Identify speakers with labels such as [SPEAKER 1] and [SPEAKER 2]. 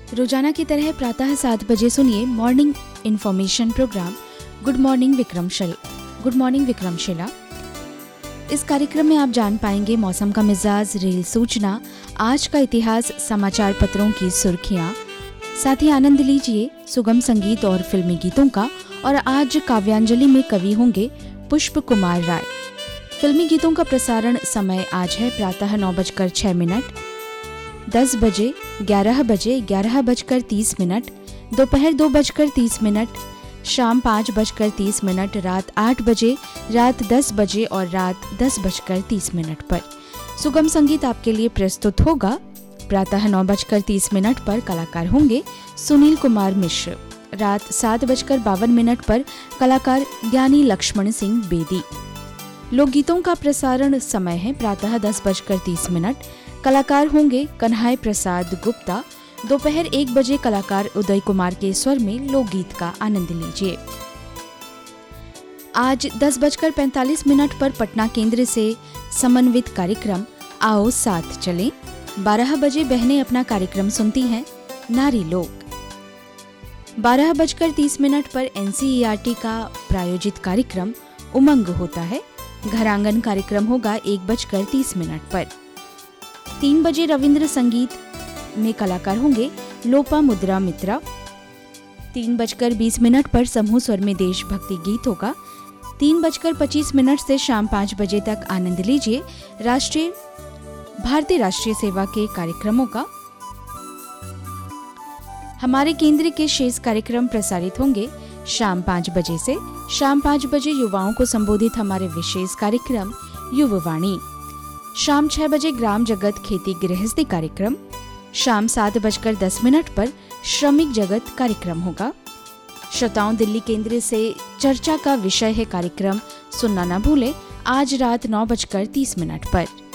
[SPEAKER 1] रोजाना की तरह प्रातः 7 बजे सुनिए morning information programme good morning Vikramshila. इस कार्यक्रम में आप जान पाएंगे मौसम का मिजाज, रेल सूचना, आज का इतिहास, समाचार पत्रों की सुर्खियां। साथ ही आनंद लीजिए सुगम संगीत और फिल्मी गीतों का। और आज काव्यांजलि में कवि होंगे पुष्प कुमार राय। फिल्मी गीतों का प्रसारण समय आज है प्रातः 9:06, 10 बजे, 11 बजे, 11:30, दोपहर 2:30, शाम 5:30, रात 8 बजे, रात 10 बजे और रात 10:30 पर। सुगम संगीत आपके लिए प्रस्तुत होगा। प्रातः 9:30 पर कलाकार होंगे सुनील कुमार मिश्र। रात 7:52 पर कलाकार ज्ञानी लक्ष्मण सिंह बेदी। लोकगीतों का प्रसारण समय है प्रातः 10:30, कलाकार होंगे कन्हैया प्रसाद गुप्ता। दोपहर 1 बजे कलाकार उदय कुमार के स्वर में लोकगीत का आनंद लीजिए। आज 10:45 पर पटना केंद्र से समन्वित कार्यक्रम आओ साथ चलें। 12 बजे बहनें अपना कार्यक्रम सुनती हैं नारी लोक। 12:30 पर NCERT का प्रायोजित कार्यक्रम उमंग होता है। घरांगन कार्यक्रम होगा 1:30 पर। 3 बजे रविंद्र संगीत में कलाकार होंगे लोपा मुद्रा मित्रा। 3:20 पर समूह स्वर में देशभक्ति गीत होगा। 3:25 से शाम 5 बजे तक आनंद लीजिए भारतीय राष्ट्रीय सेवा के कार्यक्रमों का। हमारे केंद्र के शेष कार्यक्रम प्रसारित होंगे शाम 5 बजे से। शाम 5 बजे युवाओं को संबोधित हमारे विशेष कार्यक्रम युववाणी। शाम 6 बजे ग्राम जगत खेती गृहस्थी कार्यक्रम। शाम 7:10 पर श्रमिक जगत कार्यक्रम होगा। श्रोताओं, दिल्ली केंद्र से चर्चा का विषय है कार्यक्रम सुनना न भूले आज रात 9:30 पर।